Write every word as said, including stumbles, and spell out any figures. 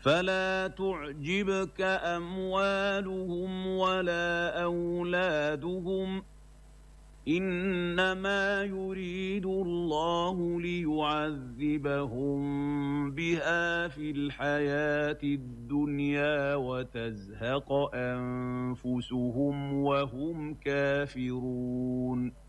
فلا تعجبك أموالهم ولا أولادهم إنما يريد الله ليعذبهم بها في الحياة الدنيا وتزهق أنفسهم وهم كافرون.